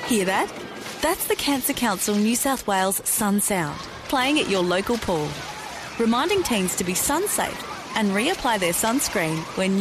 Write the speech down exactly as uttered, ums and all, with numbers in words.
Hear that? That's the Cancer Council New South Wales Sun Sound, playing at your local pool, reminding teens to be sun safe and reapply their sunscreen when